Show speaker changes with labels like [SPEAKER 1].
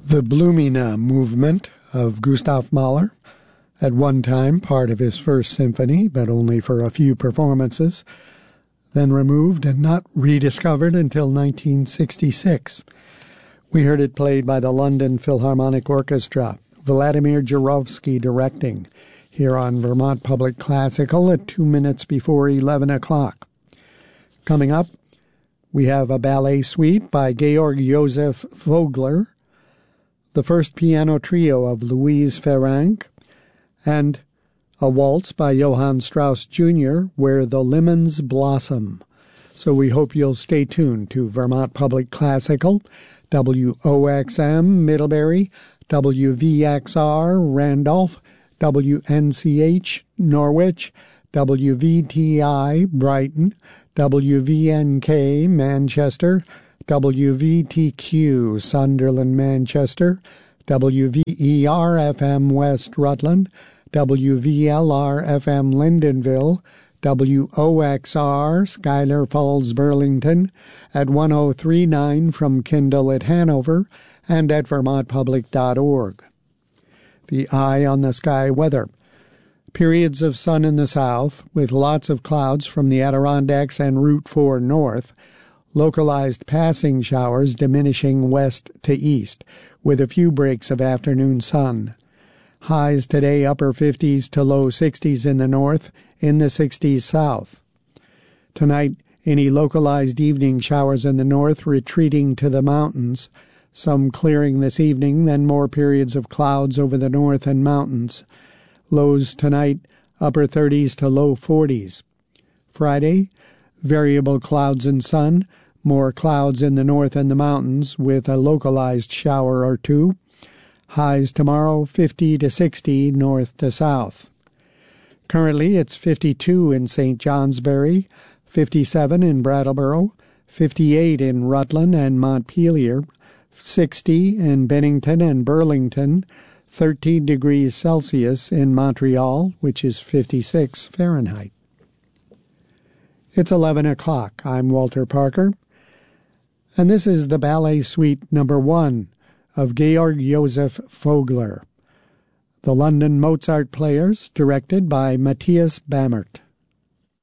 [SPEAKER 1] The Blumina movement of Gustav Mahler, at one time part of his first symphony, but only for a few performances, then removed and not rediscovered until 1966. We heard it played by the London Philharmonic Orchestra, Vladimir Jurovsky directing, here on Vermont Public Classical at 2 minutes before 11 o'clock. Coming up, we have a ballet suite by Georg Josef Vogler, the first piano trio of Louise Ferranc, and a waltz by Johann Strauss Jr., Where the Lemons Blossom. So we hope you'll stay tuned to Vermont Public Classical, WOXM Middlebury, WVXR Randolph, WNCH Norwich, WVTI Brighton, WVNK Manchester, WVTQ Sunderland Manchester, WVER-FM West Rutland, WVLR-FM Lyndonville, WOXR Schuyler Falls Burlington, at 1039 from Kindle at Hanover, and at vermontpublic.org. The Eye on the Sky weather. Periods of sun in the south, with lots of clouds from the Adirondacks and Route 4 north. Localized passing showers diminishing west to east, with a few breaks of afternoon sun. Highs today upper 50s to low 60s in the north, in the 60s south. Tonight, any localized evening showers in the north retreating to the mountains. Some clearing this evening, then more periods of clouds over the north and mountains. Lows tonight, upper 30s to low 40s. Friday, variable clouds and sun, more clouds in the north and the mountains with a localized shower or two. Highs tomorrow 50 to 60 north to south. Currently it's 52 in St. Johnsbury, 57 in Brattleboro, 58 in Rutland and Montpelier, 60 in Bennington and Burlington, 13 degrees Celsius in Montreal, which is 56 Fahrenheit. It's 11 o'clock. I'm Walter Parker, and this is the Ballet Suite number 1 of Georg Josef Vogler. The London Mozart Players, directed by Matthias Bammert.